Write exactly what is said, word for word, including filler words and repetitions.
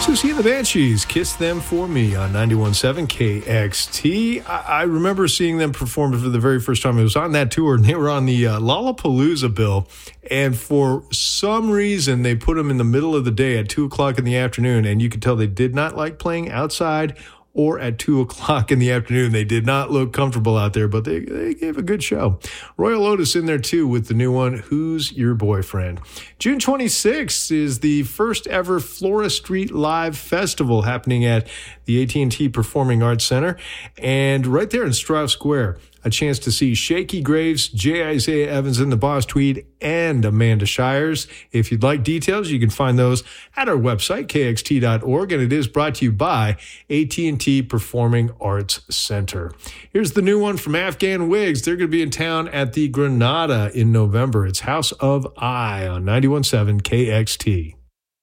Susie and the Banshees, Kiss Them For Me on ninety-one point seven K X T. I, I remember seeing them perform for the very first time. It was on that tour, and they were on the uh, Lollapalooza bill. And for some reason, they put them in the middle of the day at two o'clock in the afternoon, and you could tell they did not like playing outside or at two o'clock in the afternoon. They did not look comfortable out there, but they, they gave a good show. Royal Otis in there, too, with the new one, Who's Your Boyfriend? June twenty-sixth is the first ever Flora Street Live Festival happening at the A T and T Performing Arts Center. And right there in Strouse Square, a chance to see Shaky Graves, J. Isaiah Evans and the Boss Tweed, and Amanda Shires. If you'd like details, you can find those at our website, K X T dot org, and it is brought to you by A T and T Performing Arts Center. Here's the new one from Afghan Wigs. They're going to be in town at the Granada in November. It's House of I on ninety-one point seven K X T.